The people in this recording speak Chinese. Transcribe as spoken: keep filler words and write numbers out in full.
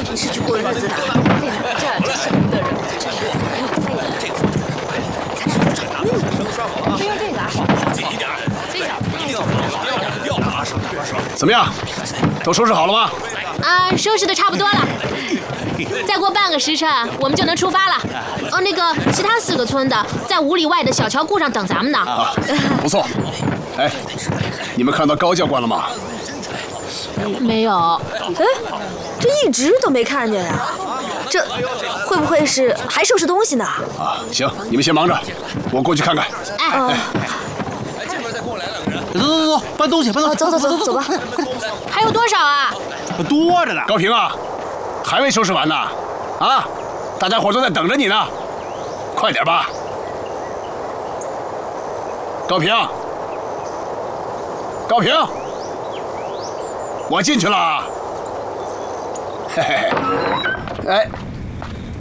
你是去过日子的。 对呀，这这什么的人，真是。 这个，咱是做长运的。 先用这个啊， 紧一点， 这个太掉掉掉打手打手。 怎么样？都收拾好了吗？ 啊，收拾的差不多了。再过半个时辰，我们就能出发了。哦，那个其他四个村的在五里外的小桥库上等咱们呢。 啊，不错。哎，你们看到高教官了吗？ 没有。 哎，这一直都没看见呀。这会不会是还收拾东西呢？ 啊，行，你们先忙着，我过去看看。 哎。 啊， 哎，这边再过来两个人。 走走走走，搬东西，搬东西。 走走走走吧。 还有多少啊？ 多着呢。 高平啊，还没收拾完呢。啊，大家伙都在等着你呢，快点吧。高平，高平，我进去了。嘿嘿嘿，哎。